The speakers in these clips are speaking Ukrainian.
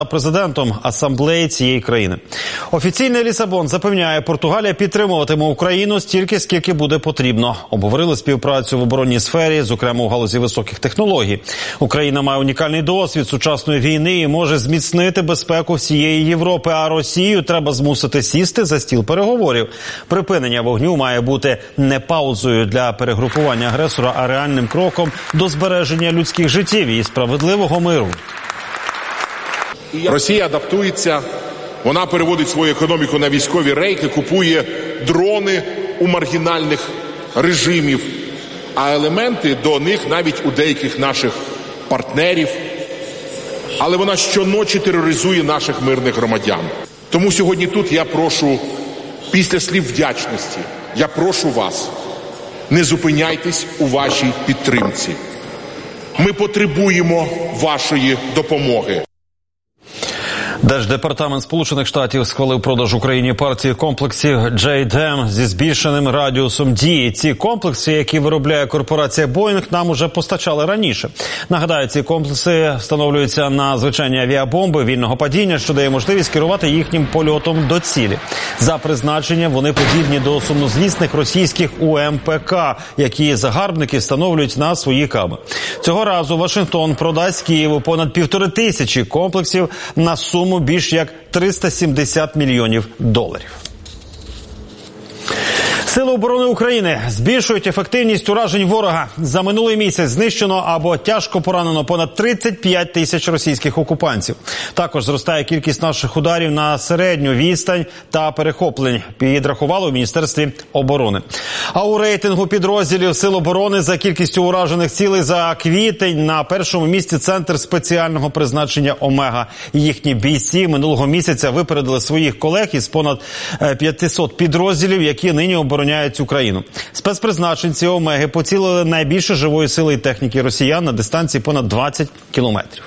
президентом асамблеї цієї країни. Офіційний Лісабон запевняє, Португалія підтримуватиме Україну стільки, скільки буде потрібно. Обговорили співпрацю в оборонній сфері, зокрема у галузі високих технологій. Україна має унікальний досвід сучасної війни і може зміцнити безпеку всієї Європи, а Росію треба змусити сісти за стіл переговорів. Припинення вогню має бути не паузою для перегрупування агресора, а реальним кроком до збереження людських життів і справедливого миру. Росія адаптується, вона переводить свою економіку на військові рейки, купує дрони у маргінальних режимів, а елементи до них навіть у деяких наших партнерів. Але вона щоночі тероризує наших мирних громадян. Тому сьогодні тут я прошу, після слів вдячності, я прошу вас, не зупиняйтесь у вашій підтримці. Ми потребуємо вашої допомоги. Держдепартамент Сполучених Штатів схвалив продаж Україні партії комплексів JDAM зі збільшеним радіусом дії. Ці комплекси, які виробляє корпорація Boeing, нам уже постачали раніше. Нагадаю, ці комплекси встановлюються на звичайні авіабомби вільного падіння, що дає можливість керувати їхнім польотом до цілі. За призначенням вони подібні до сумнозвісних російських УМПК, які загарбники встановлюють на свої каби. Цього разу Вашингтон продасть Києву понад 1500 комплексів на суму більш як $370 мільйонів. Сили оборони України збільшують ефективність уражень ворога. За минулий місяць знищено або тяжко поранено понад 35 тисяч російських окупантів. Також зростає кількість наших ударів на середню відстань та перехоплень, підрахували у Міністерстві оборони. А у рейтингу підрозділів Сил оборони за кількістю уражених цілей за квітень на першому місці Центр спеціального призначення «Омега». Їхні бійці минулого місяця випередили своїх колег із понад 500 підрозділів, які нині обороняють Україну. Спецпризначенці «Омеги» поцілили найбільше живої сили і техніки росіян на дистанції понад 20 кілометрів.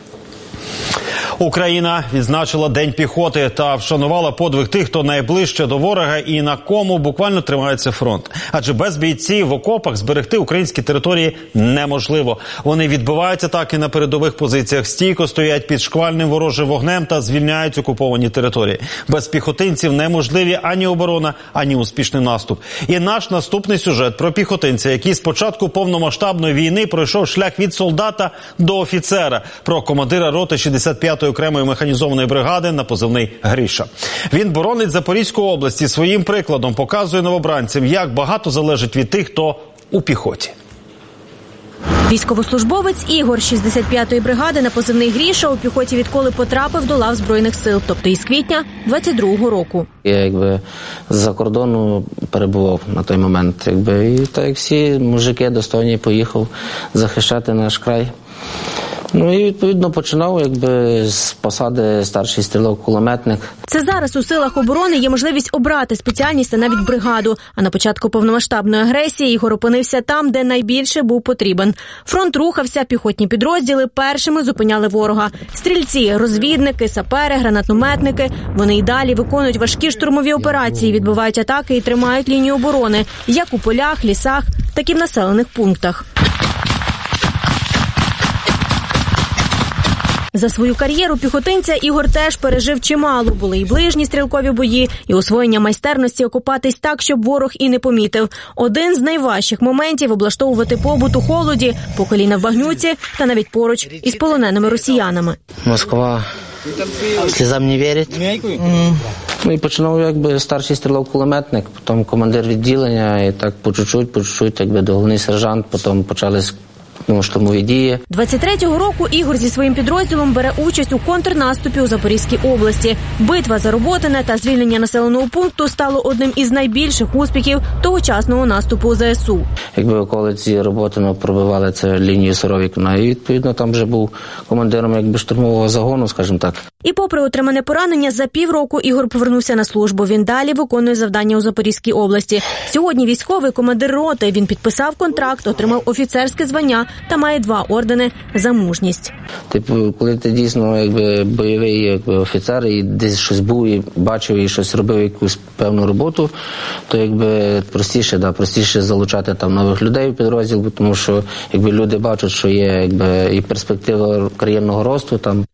Україна відзначила День піхоти та вшанувала подвиг тих, хто найближче до ворога і на кому буквально тримається фронт. Адже без бійців в окопах зберегти українські території неможливо. Вони відбивають атаки на передових позиціях, стійко стоять під шквальним ворожим вогнем та звільняють окуповані території. Без піхотинців неможливі ані оборона, ані успішний наступ. І наш наступний сюжет про піхотинця, який з початку повномасштабної війни пройшов шлях від солдата до офіцера, про командира роти 65-ї окремої механізованої бригади на позивний Гріша. Він боронить Запорізьку область і своїм прикладом показує новобранцям, як багато залежить від тих, хто у піхоті. Військовослужбовець Ігор 65-ї бригади на позивний Гріша у піхоті відколи потрапив до лав Збройних сил, тобто із квітня 22-го року. Я з-за кордону перебував на той момент. І так як всі мужики достойні, поїхав захищати наш край. І, відповідно, починав з посади старший стрілок-кулеметник. Це зараз у силах оборони є можливість обрати спеціальність, а навіть бригаду. А на початку повномасштабної агресії Ігор опинився там, де найбільше був потрібен. Фронт рухався, піхотні підрозділи першими зупиняли ворога. Стрільці, розвідники, сапери, гранатометники. Вони й далі виконують важкі штурмові операції, відбивають атаки і тримають лінію оборони, як у полях, лісах, так і в населених пунктах. За свою кар'єру піхотинця Ігор теж пережив чимало. Були і ближні стрілкові бої, і освоєння майстерності окопатись так, щоб ворог і не помітив. Один з найважчих моментів – облаштовувати побут у холоді, по коліна в багнюці та навіть поруч із полоненими росіянами. Москва слізам не вірить. І починав старший стрілок-кулеметник, потім командир відділення, і так по чуть-чуть, до головний сержант, потім почались штурмові дії. 23-го року Ігор зі своїм підрозділом бере участь у контрнаступі у Запорізькій області. Битва за Роботине та звільнення населеного пункту стало одним із найбільших успіхів тогочасного наступу у ЗСУ. Околиці Роботиного пробивали це лінію Суровікіна, і відповідно там вже був командиром штурмового загону, скажімо так. І попри отримане поранення, за півроку Ігор повернувся на службу. Він далі виконує завдання у Запорізькій області. Сьогодні військовий командир роти. Він підписав контракт, отримав офіцерське звання та має 2 ордени за мужність. Коли ти дійсно бойовий офіцер і десь щось був і бачив і щось робив, якусь певну роботу, то простіше залучати там нових людей в підрозділ, тому що люди бачать, що є і перспектива кар'єрного росту там.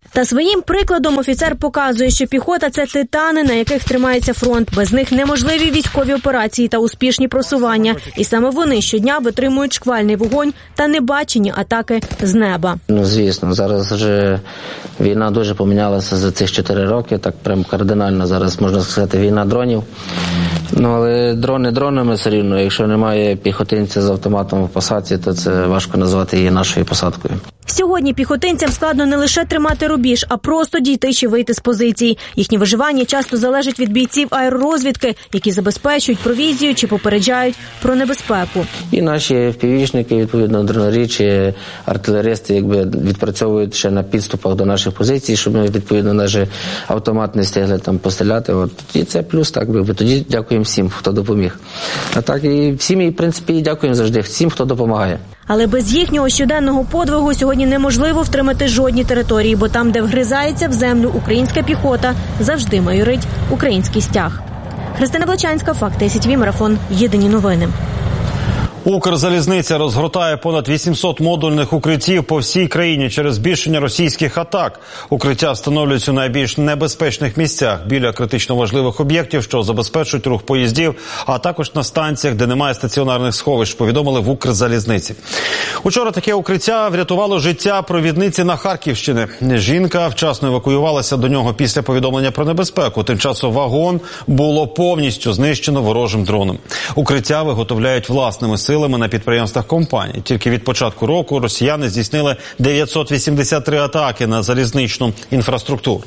Та своїм прикладом офіцер показує, що піхота – це титани, на яких тримається фронт. Без них неможливі військові операції та успішні просування. І саме вони щодня витримують шквальний вогонь та небачені атаки з неба. Звісно, зараз вже війна дуже помінялася за цих 4 роки, так прям кардинально зараз, можна сказати, війна дронів. Але дрони дронами все рівно, якщо немає піхотинця з автоматом в посадці, то це важко назвати її нашою посадкою. Сьогодні піхотинцям складно не лише тримати рубіж, а просто дійти чи вийти з позицій. Їхнє виживання часто залежить від бійців аеророзвідки, які забезпечують провізію чи попереджають про небезпеку. І наші FPV-шники, відповідно, дронарі чи артилеристи відпрацьовують ще на підступах до наших позицій, щоб ми, відповідно, навіть автомат не встигли там постріляти. І це плюс, так би. Тоді дякуємо всім, хто допоміг. А так і всім, і, в принципі, дякуємо завжди всім, хто допомагає. Але без їхнього щоденного подвигу сьогодні неможливо втримати жодні території, бо там, де вгризається в землю українська піхота, завжди майорить український стяг. Христина Блачанська, Факти СІТВ, Марафон. Єдині новини. Укрзалізниця розгортає понад 800 модульних укриттів по всій країні через збільшення російських атак. Укриття встановлюються у найбільш небезпечних місцях біля критично важливих об'єктів, що забезпечують рух поїздів, а також на станціях, де немає стаціонарних сховищ, повідомили в Укрзалізниці. Учора таке укриття врятувало життя провідниці на Харківщині. Жінка вчасно евакуювалася до нього після повідомлення про небезпеку. Тим часом вагон було повністю знищено ворожим дроном. Укриття виготовляють власними силами на підприємствах компанії. Тільки від початку року росіяни здійснили 983 атаки на залізничну інфраструктуру.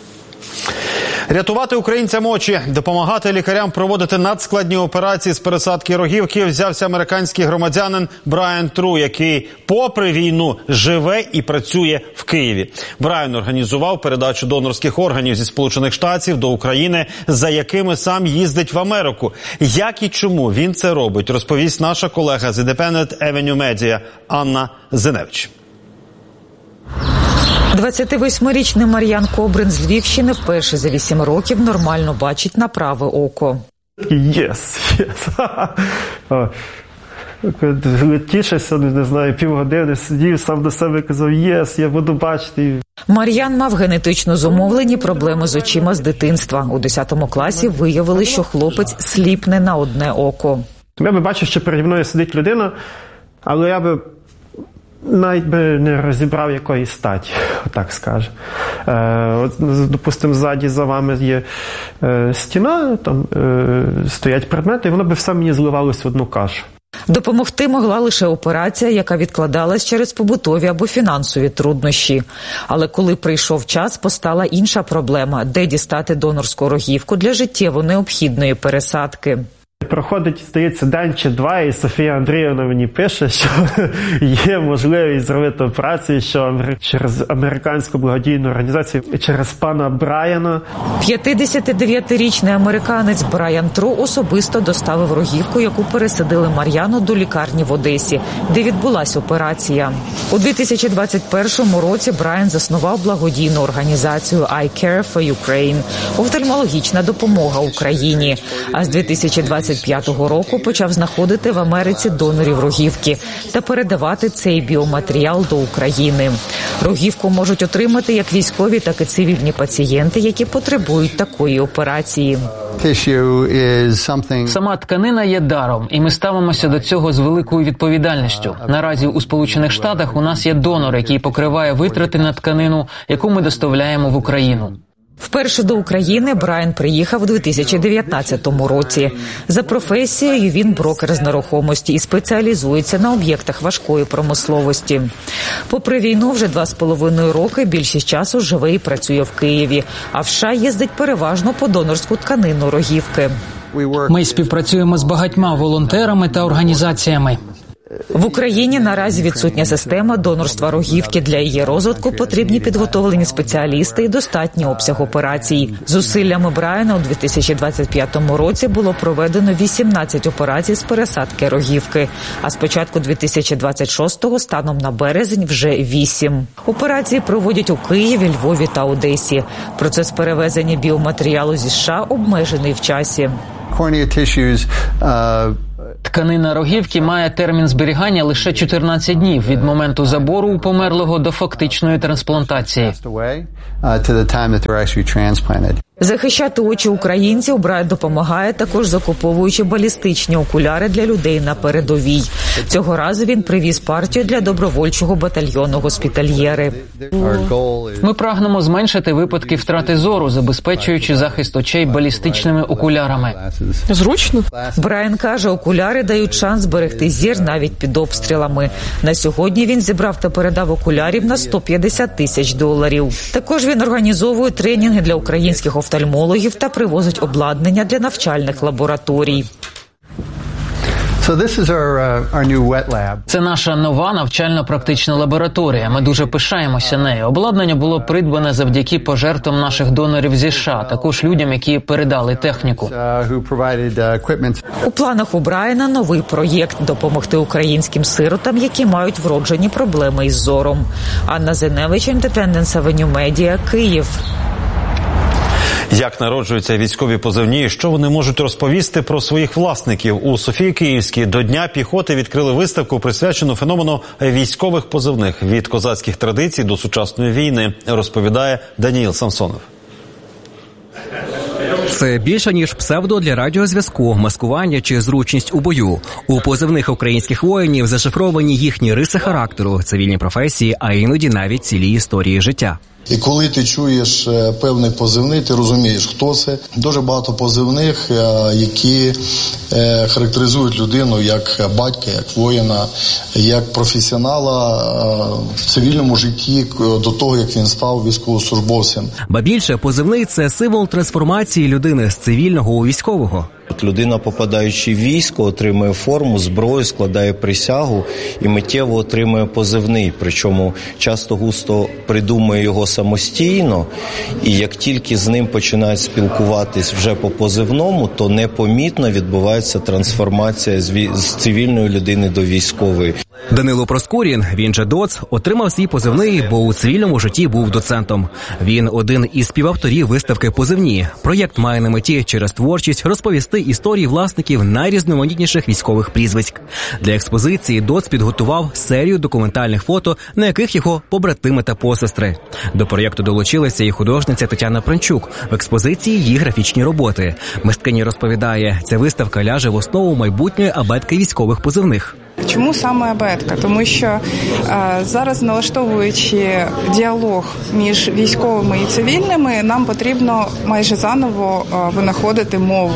Рятувати українцям очі, допомагати лікарям проводити надскладні операції з пересадки рогівки взявся американський громадянин Брайан Тру, який попри війну живе і працює в Києві. Брайан організував передачу донорських органів зі Сполучених Штатів до України, за якими сам їздить в Америку. Як і чому він це робить, розповість наша колега з Independent Avenue Media Анна Зиневич. 28-річний Мар'ян Кобрин з Львівщини вперше за 8 років нормально бачить на праве око. Єс. Тішився, не знаю, півгодини сидів, сам до себе казав, єс, я буду бачити. Мар'ян мав генетично зумовлені проблеми з очима з дитинства. У 10 класі виявили, що хлопець сліпне на одне око. Я би бачив, що переді мною сидить людина, але я би навіть би не розібрав якої статі, так скажу. Допустимо, ззаді за вами є стіна, там стоять предмети, і воно би все мені зливалося в одну кашу. Допомогти могла лише операція, яка відкладалась через побутові або фінансові труднощі. Але коли прийшов час, постала інша проблема – де дістати донорську рогівку для життєво необхідної пересадки. Проходить, здається, день чи два, і Софія Андріївна мені пише, що є можливість зробити операцію, що через американську благодійну організацію, через пана Брайана. 59-річний американець Брайан Тру особисто доставив рогівку, яку пересадили Мар'яну до лікарні в Одесі, де відбулася операція. У 2021 році Брайан заснував благодійну організацію I Care for Ukraine – офтальмологічна допомога Україні. А з 2025 року почав знаходити в Америці донорів рогівки та передавати цей біоматеріал до України. Рогівку можуть отримати як військові, так і цивільні пацієнти, які потребують такої операції. Сама тканина є даром, і ми ставимося до цього з великою відповідальністю. Наразі у Сполучених Штатах у нас є донор, який покриває витрати на тканину, яку ми доставляємо в Україну. Вперше до України Брайан приїхав у 2019 році. За професією він брокер з нерухомості і спеціалізується на об'єктах важкої промисловості. Попри війну, вже 2,5 роки більшість часу живе і працює в Києві, а в США їздить переважно по донорську тканину рогівки. Ми співпрацюємо з багатьма волонтерами та організаціями. В Україні наразі відсутня система донорства рогівки. Для її розвитку потрібні підготовлені спеціалісти і достатній обсяг операцій. Зусиллями Брайана у 2025 році було проведено 18 операцій з пересадки рогівки, а з початку 2026-го станом на березень вже 8. Операції проводять у Києві, Львові та Одесі. Процес перевезення біоматеріалу зі США обмежений в часі. Тканина рогівки має термін зберігання лише 14 днів від моменту забору у померлого до фактичної трансплантації. Захищати очі українців Брайан допомагає, також закуповуючи балістичні окуляри для людей на передовій. Цього разу він привіз партію для добровольчого батальйону «Госпітальєри». Ми прагнемо зменшити випадки втрати зору, забезпечуючи захист очей балістичними окулярами. Зручно. Брайан каже, окуляри дають шанс зберегти зір навіть під обстрілами. На сьогодні він зібрав та передав окулярів на $150 тисяч. Також він організовує тренінги для українських офтальмологів та привозить обладнання для навчальних лабораторій. Це наша нова навчально-практична лабораторія. Ми дуже пишаємося нею. Обладнання було придбане завдяки пожертвам наших донорів зі США, також людям, які передали техніку. У планах у Брайана новий проєкт – допомогти українським сиротам, які мають вроджені проблеми із зором. Анна Зеневич, Independence Avenue Media, Київ. Як народжуються військові позивні і що вони можуть розповісти про своїх власників? У Софії Київській до Дня піхоти відкрили виставку, присвячену феномену військових позивних. Від козацьких традицій до сучасної війни, розповідає Даніїл Самсонов. Це більше, ніж псевдо для радіозв'язку, маскування чи зручність у бою. У позивних українських воїнів зашифровані їхні риси характеру, цивільні професії, а іноді навіть цілі історії життя. І коли ти чуєш певний позивний, ти розумієш, хто це. Дуже багато позивних, які характеризують людину як батька, як воїна, як професіонала в цивільному житті до того, як він став військовослужбовцем. Ба більше, позивний – це символ трансформації людини з цивільного у військового. Людина, попадаючи в військо, отримує форму, зброю, складає присягу і миттєво отримує позивний. Причому часто-густо придумує його самостійно, і як тільки з ним починають спілкуватись вже по позивному, то непомітно відбувається трансформація з цивільної людини до військової. Данило Проскурін, він же Доц, отримав свій позивний, бо у цивільному житті був доцентом. Він один із співавторів виставки «Позивні». Проєкт має на меті через творчість розповісти історії власників найрізноманітніших військових прізвиськ. Для експозиції Доц підготував серію документальних фото, на яких його побратими та посестри. До проєкту долучилася і художниця Тетяна Пранчук. В експозиції її графічні роботи. Мисткиня розповідає, ця виставка ляже в основу майбутньої абетки військових позивних. Чому саме абетка? Тому що зараз, налаштовуючи діалог між військовими і цивільними, нам потрібно майже заново винаходити мову.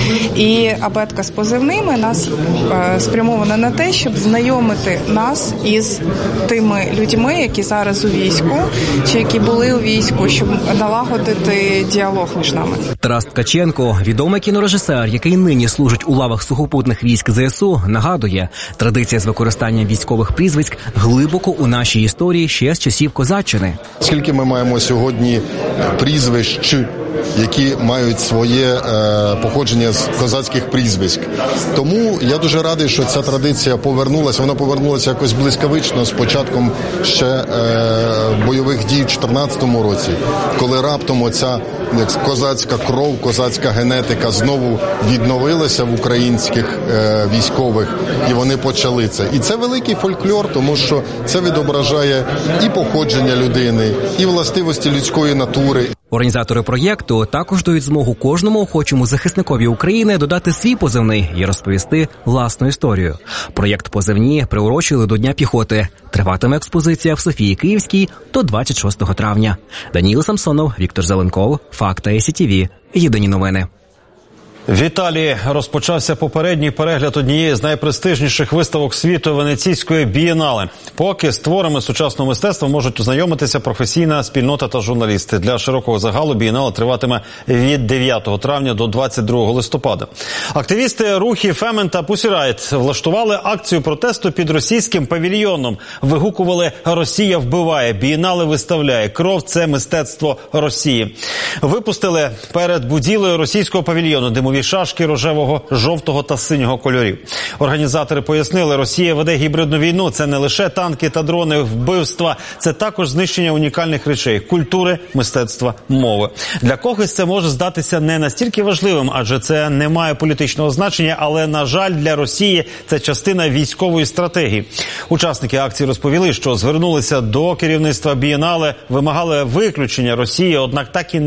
І абетка з позивними нас спрямована на те, щоб знайомити нас із тими людьми, які зараз у війську, чи які були у війську, щоб налагодити діалог між нами. Тарас Ткаченко, відомий кінорежисер, який нині служить у лавах сухопутних військ ЗСУ, нагадує, традиція з використанням військових прізвиськ глибоко у нашій історії ще з часів Козаччини. Скільки ми маємо сьогодні прізвищ, які мають своє походження з козацьких прізвиськ. Тому я дуже радий, що ця традиція повернулася. Вона повернулася якось блискавично з початком ще бойових дій в 2014 році, коли раптом оця козацька кров, козацька генетика знову відновилася в українських військових, і вони почали це. І це великий фольклор, тому що це відображає і походження людини, і властивості людської натури. Організатори проєкту також дають змогу кожному охочому захисникові України додати свій позивний і розповісти власну історію. Проєкт «Позивні» приурочили до Дня піхоти. Триватиме експозиція в Софії Київській до 26 травня. Даніїл Самсонов, Віктор Зеленков, Факти СІТВ. Єдині новини. В Італії розпочався попередній перегляд однієї з найпрестижніших виставок світу – Венеційської бієнале. Поки з творами сучасного мистецтва можуть ознайомитися професійна спільнота та журналісти. Для широкого загалу бієнале триватиме від 9 травня до 22 листопада. Активісти рухів Фемен та Pussy Riot влаштували акцію протесту під російським павільйоном. Вигукували «Росія вбиває», «Бієнале виставляє», «Кров – це мистецтво Росії». Випустили перед будівлею російського павільйону димові пінг-понгові шашки рожевого, жовтого та синього кольорів. Організатори пояснили, Росія веде гібридну війну. Це не лише танки та дрони, вбивства. Це також знищення унікальних речей – культури, мистецтва, мови. Для когось це може здатися не настільки важливим, адже це не має політичного значення, але, на жаль, для Росії це частина військової стратегії. Учасники акції розповіли, що звернулися до керівництва Бієнале, вимагали виключення Росії, однак так і